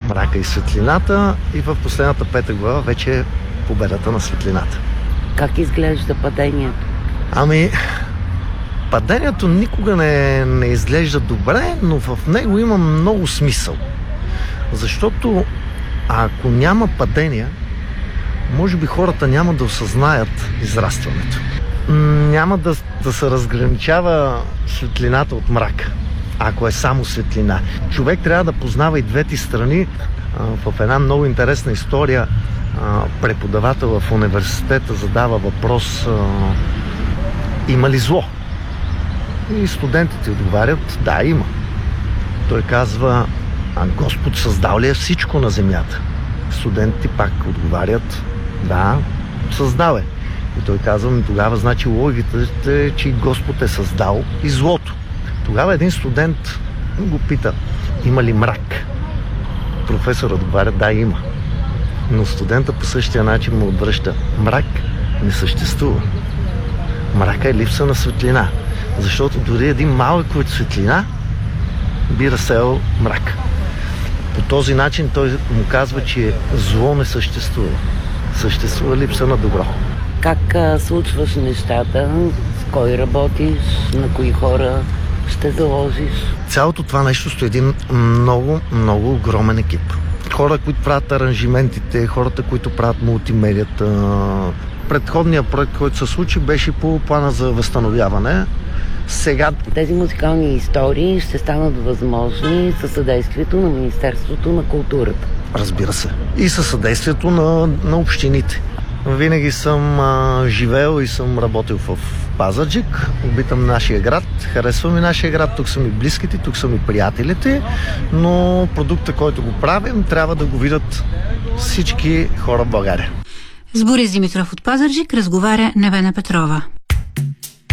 мрака и светлината, и в последната 5 глава вече е победата на светлината. Как изглежда падението? Падението никога не изглежда добре, но в него има много смисъл. Защото ако няма падения, може би хората няма да осъзнаят израстването. Няма да се разграничава светлината от мрака, ако е само светлина. Човек трябва да познава и двете страни. В една много интересна история преподавател в университета задава въпрос: има ли зло? И студентите отговарят: да, има. Той казва: а Господ създал ли е всичко на земята? Студентите пак отговарят: да, създал е. И той казва: тогава значи логиката е, че Господ е създал и злото. Тогава един студент го пита: има ли мрак? Професорът отговаря: да, има. Но студента по същия начин му отвръща: мрак не съществува. Мрака е липса на светлина. Защото дори един малък от светлина би разсеял мрак. По този начин той му казва, че зло не съществува. Съществува липса на добро. Как случваш нещата? С кой работиш? На кои хора ще заложиш? Цялото това нещо стои един много, много огромен екип. Хора, които правят аранжиментите, хората, които правят мултимедията. Предходният проект, който се случи, беше по плана за възстановяване. Сега тези музикални истории ще станат възможни със съдействието на Министерството на културата. Разбира се. И със съдействието на общините. Винаги съм живеел и съм работил в Пазарджик. Обитам нашия град. Харесвам и нашия град. Тук са ми близките, тук са ми приятелите. Но продукта, който го правим, трябва да го видят всички хора в България. С Борис Димитров от Пазарджик разговаря Невена Петрова.